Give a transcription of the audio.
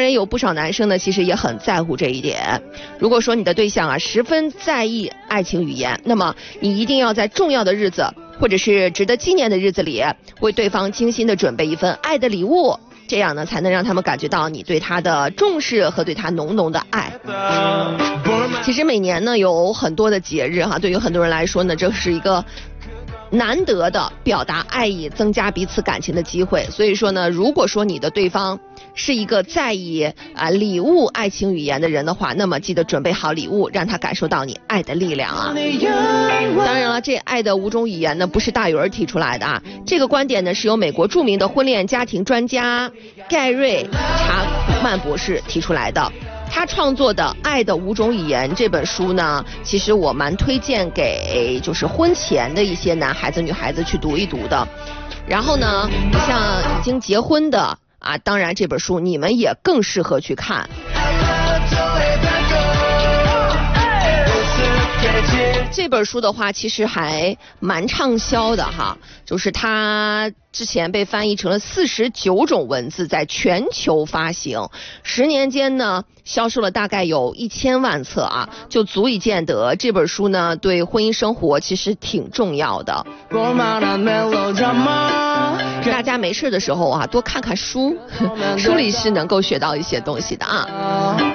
为有不少男生呢，其实也很在乎这一点。如果说你的对象啊十分在意爱情语言，那么你一定要在重要的日子或者是值得纪念的日子里，为对方精心的准备一份爱的礼物，这样呢才能让他们感觉到你对他的重视和对他浓浓的爱。其实每年呢有很多的节日哈，对于很多人来说呢，这是一个难得的表达爱意、增加彼此感情的机会。所以说呢，如果说你的对方是一个在意礼物、爱情语言的人的话，那么记得准备好礼物，让他感受到你爱的力量啊。当然了，这爱的5种语言呢，不是大鱼儿提出来的啊。这个观点呢，是由美国著名的婚恋家庭专家盖瑞·查曼博士提出来的。他创作的《爱的5种语言》这本书呢，其实我蛮推荐给就是婚前的一些男孩子、女孩子去读一读的。然后呢，像已经结婚的啊，当然这本书你们也更适合去看。这本书的话其实还蛮畅销的哈，就是它之前被翻译成了49种文字，在全球发行，10年间呢销售了大概有1000万册啊，就足以见得这本书呢对婚姻生活其实挺重要的。大家没事的时候啊多看看书，书里是能够学到一些东西的啊。